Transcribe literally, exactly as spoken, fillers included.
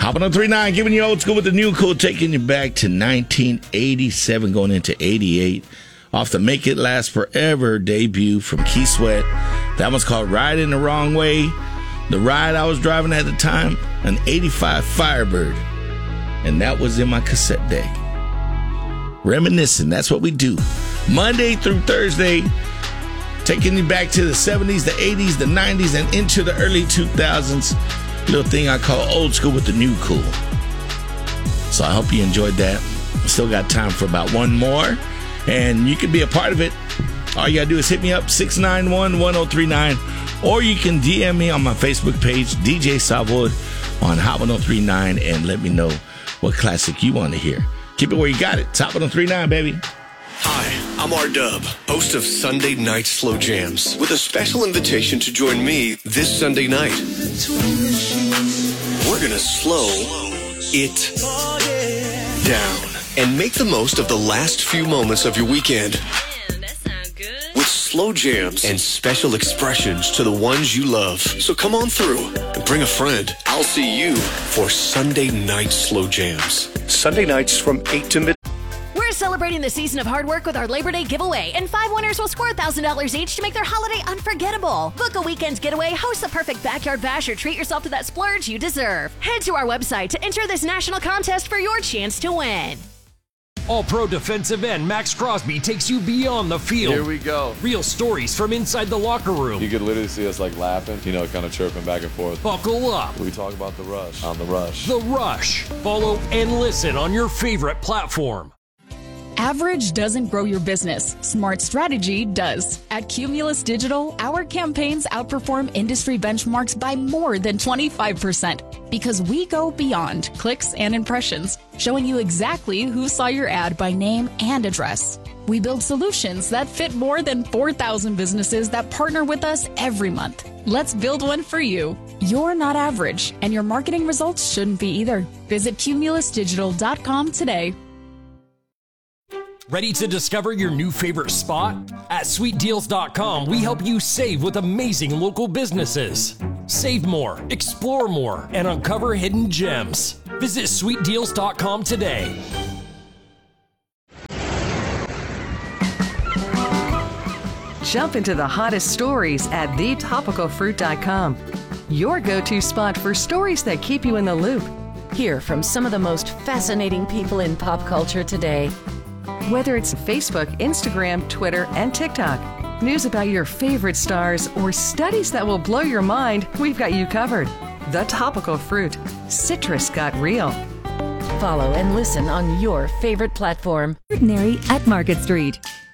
Hopping on three nine, giving you old school with the new cool, taking you back to nineteen eighty-seven, going into eighty-eight. Off the Make It Last Forever debut from Keith Sweat. That one's called Riding the Wrong Way. The ride I was driving at the time, an eighty-five Firebird. And that was in my cassette deck. Reminiscing, that's what we do. Monday through Thursday, taking you back to the seventies, the eighties, the nineties, and into the early two thousands. Little thing I call old school with the new cool. So I hope you enjoyed that. Still got time for about one more. And you can be a part of it. All you got to do is hit me up, six nine one, one oh three nine. Or you can D M me on my Facebook page, D J Savoy, on Hot one oh three nine, and let me know what classic you want to hear. Keep it where you got it. It's Hot one oh three nine, baby. Hi, I'm R-Dub, host of Sunday Night Slow Jams, with a special invitation to join me this Sunday night. We're gonna slow it down and make the most of the last few moments of your weekend. Man, that sounds good. With slow jams and special expressions to the ones you love. So come on through and bring a friend. I'll see you for Sunday Night Slow Jams. Sunday nights from eight to midnight. We're celebrating the season of hard work with our Labor Day giveaway, and five winners will score one thousand dollars each to make their holiday unforgettable. Book a weekend getaway, host the perfect backyard bash, or treat yourself to that splurge you deserve. Head to our website to enter this national contest for your chance to win. All-Pro defensive end Max Crosby takes you beyond the field. Here we go. Real stories from inside the locker room. You could literally see us like laughing, you know, kind of chirping back and forth. Buckle up. We talk about the rush on the rush. The Rush. Follow and listen on your favorite platform. Average doesn't grow your business. Smart strategy does. At Cumulus Digital, our campaigns outperform industry benchmarks by more than twenty-five percent because we go beyond clicks and impressions, showing you exactly who saw your ad by name and address. We build solutions that fit more than four thousand businesses that partner with us every month. Let's build one for you. You're not average, and your marketing results shouldn't be either. Visit cumulus digital dot com today. Ready to discover your new favorite spot? At sweet deals dot com, we help you save with amazing local businesses. Save more, explore more, and uncover hidden gems. Visit sweet deals dot com today. Jump into the hottest stories at the topical fruit dot com. Your go-to spot for stories that keep you in the loop. Hear from some of the most fascinating people in pop culture today. Whether it's Facebook, Instagram, Twitter, and TikTok, news about your favorite stars, or studies that will blow your mind, we've got you covered. The Topical Fruit. Citrus got real. Follow and listen on your favorite platform. Ordinary at Market Street.